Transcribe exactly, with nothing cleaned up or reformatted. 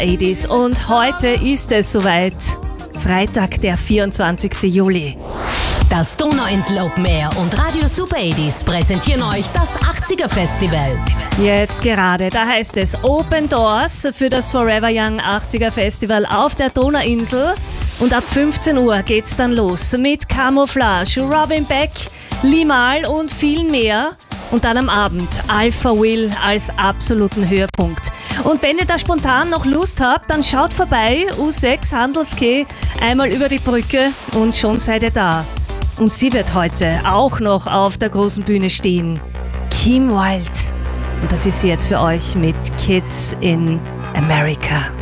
achtziger und heute ist es soweit. Freitag, der vierundzwanzigster Juli. Das Donauinsel Open Air und Radio Super achtziger präsentieren euch das achtziger Festival. Jetzt gerade, da heißt es Open Doors für das Forever Young achtziger Festival auf der Donauinsel. Und ab fünfzehn Uhr geht's dann los mit Camouflage, Robin Beck, Limahl und viel mehr. Und dann am Abend Alpha Will als absoluten Höhepunkt. Und wenn ihr da spontan noch Lust habt, dann schaut vorbei, U sechs Handelskeh, einmal über die Brücke und schon seid ihr da. Und sie wird heute auch noch auf der großen Bühne stehen. Kim Wilde. Und das ist sie jetzt für euch mit Kids in America.